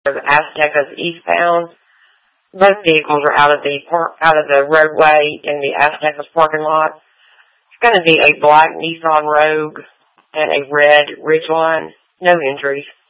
the Aztecas eastbound. Both vehicles are out of the roadway in the Aztecas parking lot. It's going to be a black Nissan Rogue and a red Ridgeline. No injuries.